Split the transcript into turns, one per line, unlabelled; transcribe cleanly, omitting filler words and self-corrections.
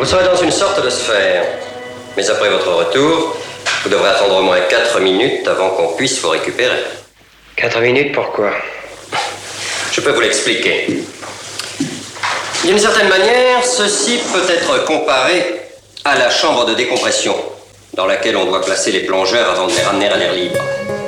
Vous serez dans une sorte de sphère. Mais après votre retour, vous devrez attendre au moins 4 minutes avant qu'on puisse vous récupérer.
4 minutes, pourquoi?
Je peux vous l'expliquer. D'une certaine manière, ceci peut être comparé à la chambre de décompression, dans laquelle on doit placer les plongeurs avant de les ramener à l'air libre.